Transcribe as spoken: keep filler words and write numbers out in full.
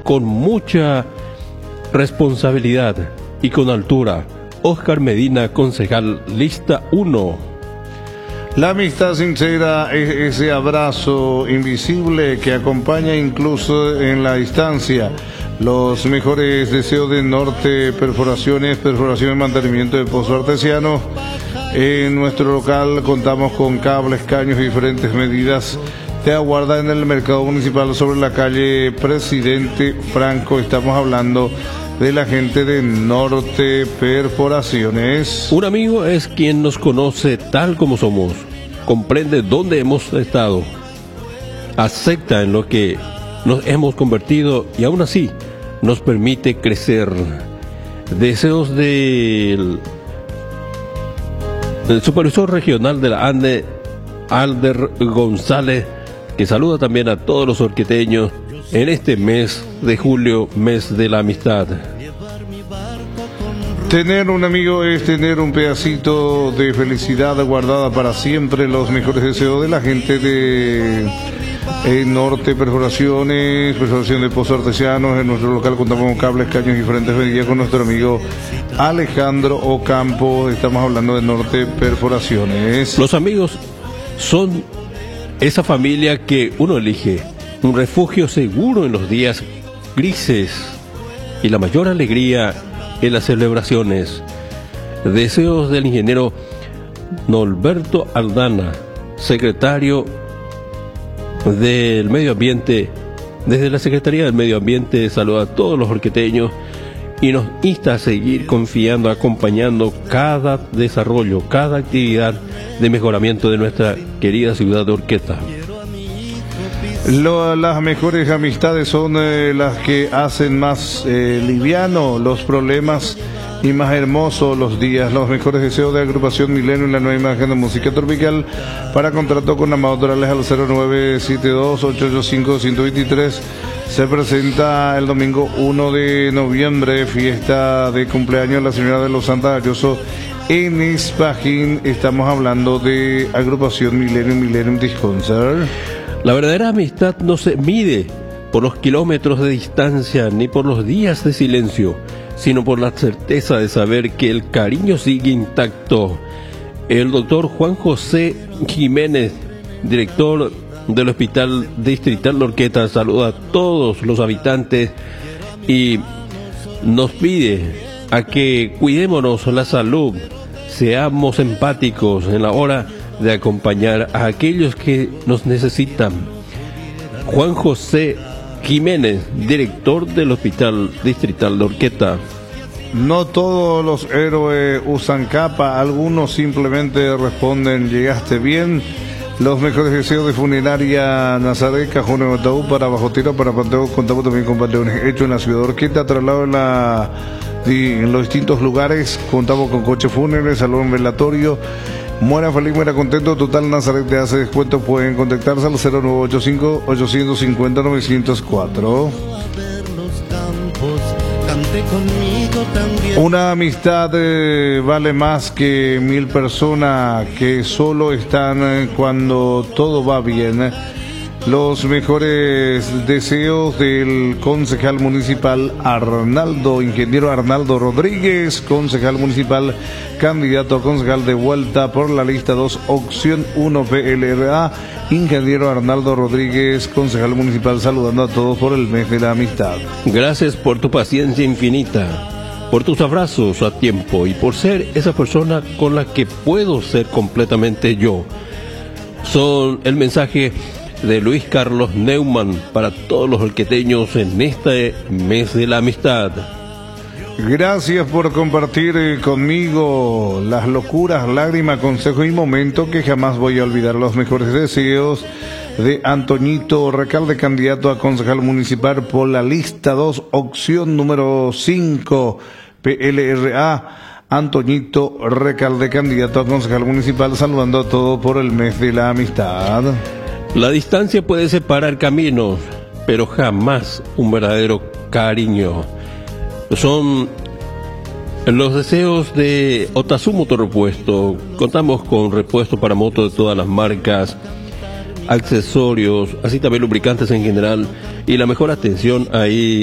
con mucha responsabilidad y con altura. Oscar Medina, concejal, lista uno. La amistad sincera es ese abrazo invisible que acompaña incluso en la distancia. Los mejores deseos de Norte Perforaciones, perforación y mantenimiento de pozos artesianos. En nuestro local contamos con cables, caños y diferentes medidas. Te aguarda en el mercado municipal sobre la calle Presidente Franco. Estamos hablando de la gente de Norte Perforaciones. Un amigo es quien nos conoce tal como somos, comprende dónde hemos estado, acepta en lo que nos hemos convertido y aún así nos permite crecer. Deseos del, del supervisor regional de la ANDE, Alder González, que saluda también a todos los orqueteños en este mes de julio, mes de la amistad. Tener un amigo es tener un pedacito de felicidad guardada para siempre. Los mejores deseos de la gente de eh, Norte Perforaciones, perforación de pozos artesianos. En nuestro local contamos con cables, caños y diferentes medidas con nuestro amigo Alejandro Ocampo. Estamos hablando de Norte Perforaciones. Los amigos son esa familia que uno elige, un refugio seguro en los días grises y la mayor alegría en las celebraciones. Deseos del ingeniero Norberto Aldana, secretario del Medio Ambiente. Desde la Secretaría del Medio Ambiente saluda a todos los orqueteños y nos insta a seguir confiando, acompañando cada desarrollo, cada actividad de mejoramiento de nuestra querida ciudad de Orqueta. Lo, las mejores amistades son eh, las que hacen más eh, liviano los problemas y más hermosos los días. Los mejores deseos de Agrupación Milenio en la nueva imagen de música tropical. Para contrato con amadores al cero nueve siete dos ocho ocho cinco uno dos tres. Se presenta el domingo uno de noviembre, fiesta de cumpleaños de la señora de los Santos Ayuso en Ispajín. Estamos hablando de Agrupación Milenio, Millennium Disc Concert. La verdadera amistad no se mide por los kilómetros de distancia ni por los días de silencio, sino por la certeza de saber que el cariño sigue intacto. El doctor Juan José Jiménez, director del Hospital Distrital de Orqueta, saluda a todos los habitantes y nos pide a que cuidémonos la salud, seamos empáticos en la hora de acompañar a aquellos que nos necesitan. Juan José Jiménez, director del Hospital Distrital de Orqueta. No todos los héroes usan capa, algunos simplemente responden llegaste bien. Los mejores deseos de Funeraria Nazaret, cajón de ataúd para bajo tiro, para panteón. Contamos también con panteones hechos en la ciudad de Orqueta, traslado en, la, en los distintos lugares. Contamos con coche fúnebre, salón velatorio. Muera feliz, muera contento. Total Nazaret te hace descuento. Pueden contactarse al cero nueve ocho cinco ocho cinco cero nueve cero cuatro. Una amistad eh, vale más que mil personas que solo están eh, cuando todo va bien. Los mejores deseos del concejal municipal Arnaldo, ingeniero Arnaldo Rodríguez, concejal municipal, candidato a concejal de vuelta por la lista dos, opción uno P L R A. Ingeniero Arnaldo Rodríguez, concejal municipal, saludando a todos por el mes de la amistad. Gracias por tu paciencia infinita, por tus abrazos a tiempo y por ser esa persona con la que puedo ser completamente yo. Son el mensaje de Luis Carlos Neumann para todos los orqueteños en este mes de la amistad. Gracias por compartir eh, conmigo las locuras, lágrimas, consejos y momentos que jamás voy a olvidar. Los mejores deseos de Antoñito Recalde, candidato a concejal municipal por la lista dos, opción número cinco, P L R A. Antoñito Recalde, candidato a concejal municipal, saludando a todos por el mes de la amistad. La distancia puede separar caminos, pero jamás un verdadero cariño. Son los deseos de Otazu Motor Repuesto. Contamos con repuesto para motos de todas las marcas, accesorios, así también lubricantes en general y la mejor atención ahí